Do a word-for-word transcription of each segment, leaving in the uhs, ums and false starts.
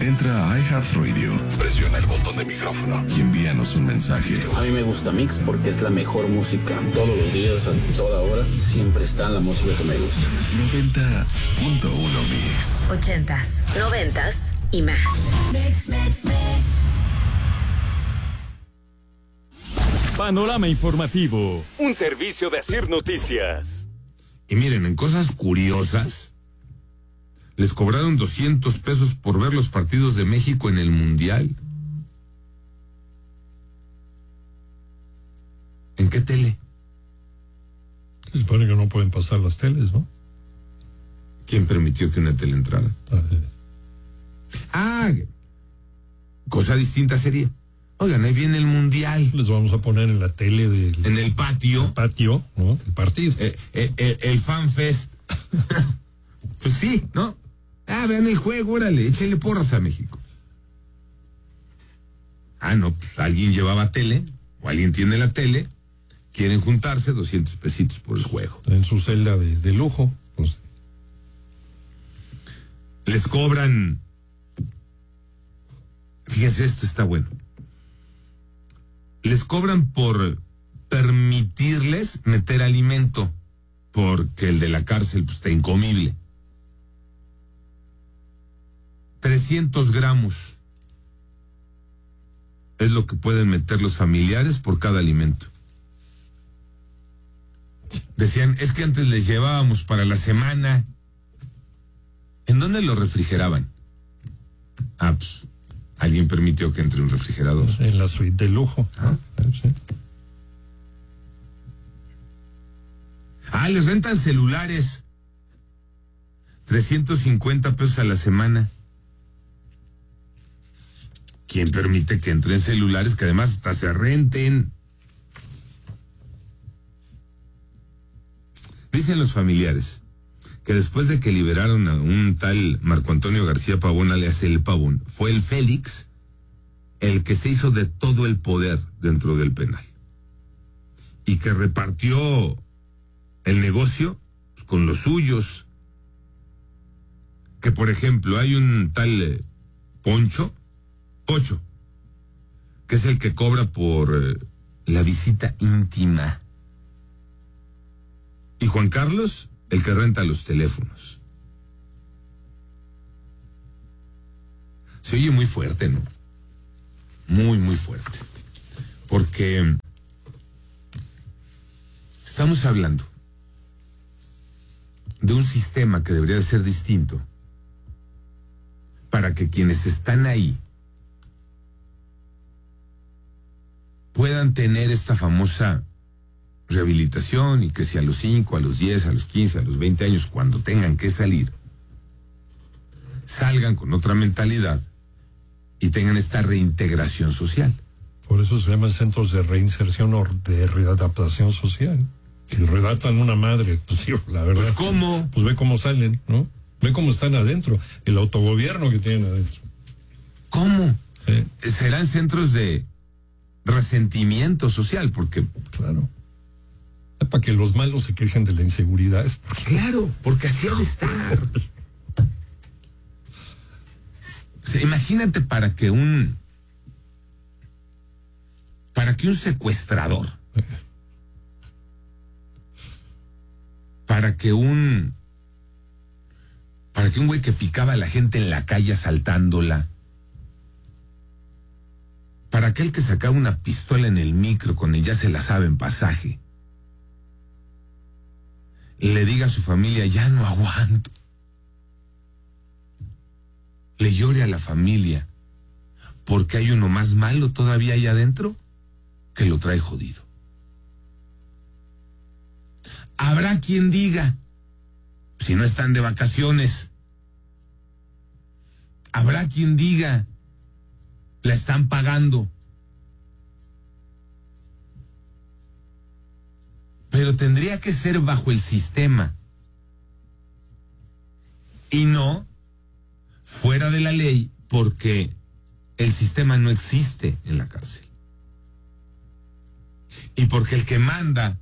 Entra a iHeartRadio, presiona el botón de micrófono y envíanos un mensaje. A mí me gusta Mix porque es la mejor música. Todos los días, a toda hora, siempre está la música que me gusta. noventa punto uno Mix. Ochentas, noventas y más. Mix, mix, mix. Panorama Informativo, un servicio de Asir Noticias. Y miren, en cosas curiosas, les cobraron doscientos pesos por ver los partidos de México en el Mundial. ¿En qué tele? Se supone que no pueden pasar las teles, ¿no? ¿Quién permitió que una tele entrara? Ah, cosa distinta sería. Oigan, ahí viene el Mundial. Les vamos a poner en la tele del... En el patio. El patio, ¿no? El partido. Eh, eh, eh, el Fan Fest. Pues sí, ¿no? Ah, vean el juego, órale, échenle porras a México. Ah, no, pues alguien llevaba tele, o alguien tiene la tele, quieren juntarse, doscientos pesitos por el juego. En su celda de, de lujo, pues. Les cobran, fíjense, esto está bueno. Les cobran por permitirles meter alimento, porque el de la cárcel pues, está incomible. trescientos gramos es lo que pueden meter los familiares por cada alimento. Decían, es que antes les llevábamos para la semana. ¿En dónde lo refrigeraban? Ah, pues, alguien permitió que entre un refrigerador. En la suite de lujo. Ah, sí. Ah, les rentan celulares. trescientos cincuenta pesos a la semana. ¿Quién permite que entren celulares que además hasta se renten? Dicen los familiares que después de que liberaron a un tal Marco Antonio García Pavón, alias El Pavón, fue el Félix el que se hizo de todo el poder dentro del penal. Y que repartió el negocio pues, con los suyos. Que por ejemplo hay un tal eh, Poncho, Pocho, que es el que cobra por eh, la visita íntima. Y Juan Carlos, el que renta los teléfonos. Se oye muy fuerte, ¿no? Muy, muy fuerte. Porque estamos hablando de un sistema que debería de ser distinto para que quienes están ahí puedan tener esta famosa rehabilitación y que si a los cinco, a los diez, a los quince, a los veinte años, cuando tengan que salir, salgan con otra mentalidad y tengan esta reintegración social. Por eso se llaman centros de reinserción o de readaptación social. Si redactan una madre, pues sí, la verdad. Pues ¿cómo? Pues ve cómo salen, ¿no? Ve cómo están adentro, el autogobierno que tienen adentro. ¿Cómo? ¿Eh? Serán centros de resentimiento social, porque... Claro. Es para que los malos se quejen de la inseguridad. Claro, porque así ha de estar. O sea, imagínate para que un... Para que un secuestrador... Para que un... Para que un güey que picaba a la gente en la calle asaltándola... Para aquel que sacaba una pistola en el micro con el ya se la sabe en pasaje... le diga a su familia, ya no aguanto. Le llore a la familia, porque hay uno más malo todavía ahí adentro que lo trae jodido. Habrá quien diga, si no están de vacaciones, habrá quien diga, la están pagando. Pero tendría que ser bajo el sistema y no fuera de la ley, porque el sistema no existe en la cárcel. Y porque el que manda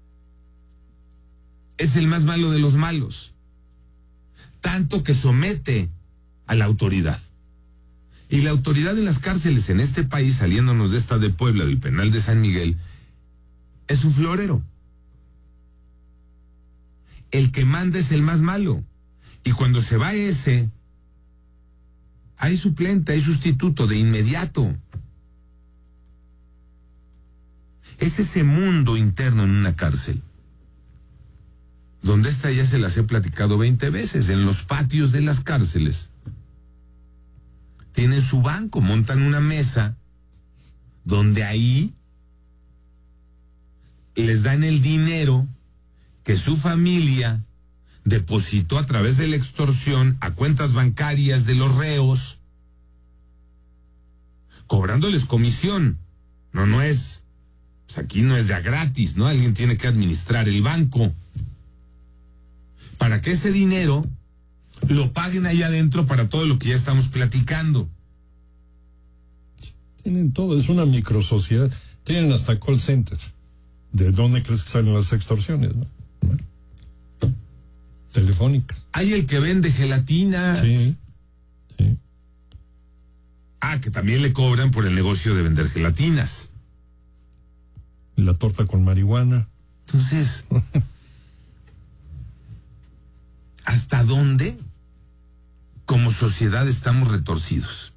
es el más malo de los malos, tanto que somete a la autoridad. Y la autoridad en las cárceles en este país, saliéndonos de esta de Puebla, del penal de San Miguel, es un florero. El que manda es el más malo. Y cuando se va ese, hay suplente, hay sustituto de inmediato. Es ese mundo interno en una cárcel, donde esta ya se las he platicado veinte veces, en los patios de las cárceles. Tienen su banco, montan una mesa, donde ahí les dan el dinero que su familia depositó a través de la extorsión a cuentas bancarias de los reos, cobrándoles comisión. No, no es, pues aquí no es de a gratis, ¿no? Alguien tiene que administrar el banco, para que ese dinero lo paguen ahí adentro para todo lo que ya estamos platicando. Tienen todo, es una microsociedad. Tienen hasta call centers. ¿De dónde crees que salen las extorsiones, no? Bueno, telefónicas. Hay el que vende gelatina. Sí, sí. Ah, que también le cobran por el negocio de vender gelatinas. Y la torta con marihuana. Entonces, ¿hasta dónde como sociedad estamos retorcidos?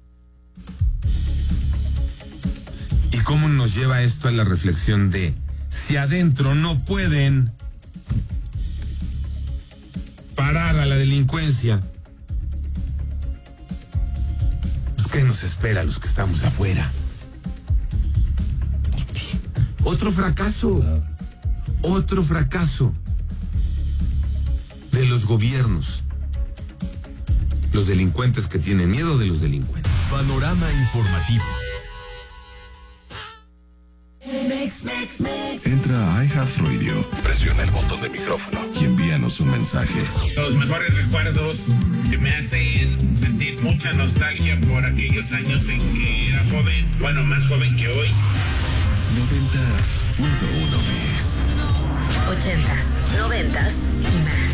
¿Y cómo nos lleva esto a la reflexión de, si adentro no pueden parar a la delincuencia, ¿qué nos espera a los que estamos afuera? Otro fracaso, otro fracaso de los gobiernos. Los delincuentes que tienen miedo de los delincuentes. Panorama informativo. Entra a iHeartRadio, presiona el botón de micrófono y envíanos un mensaje. Los mejores recuerdos que me hacen sentir mucha nostalgia por aquellos años en que era joven, bueno, más joven que hoy. noventa punto uno Mix. Ochentas, noventas y más.